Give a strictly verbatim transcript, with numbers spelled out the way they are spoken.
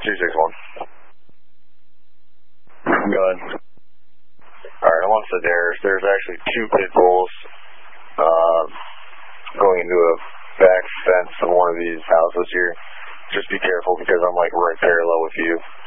two six one. Go ahead. Alright, I'm on Sedaris. There's actually two pit bulls uh, going into a back fence of one of these houses here. Just be careful because I'm like right parallel with you.